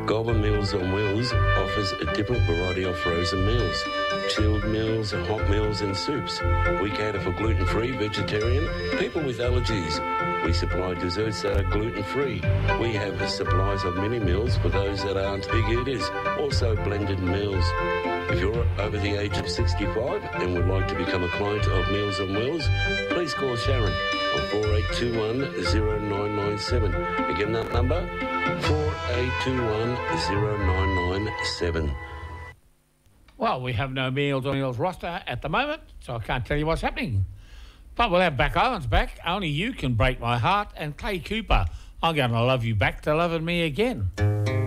Goulburn Meals on Wheels offers a different variety of frozen meals, chilled meals, hot meals and soups. We cater for gluten-free, vegetarian, people with allergies. We supply desserts that are gluten-free. We have supplies of mini meals for those that aren't big eaters, also blended meals. If you're over the age of 65 and would like to become a client of Meals on Wheels, please call Sharon on 4821 0997. Again, that number, 4821 0997. Well, we have no Meals on Wheels roster at the moment, so I can't tell you what's happening. But we'll have Back Owens back. Only You Can Break My Heart, and Clay Cooper, I'm going to love you back to loving me again.